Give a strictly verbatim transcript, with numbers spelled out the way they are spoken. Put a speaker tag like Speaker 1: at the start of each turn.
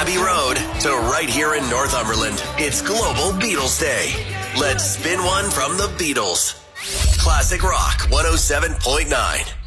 Speaker 1: Abbey Road to right here in Northumberland. It's Global Beatles Day. Let's spin one from the Beatles. Classic Rock one oh seven point nine.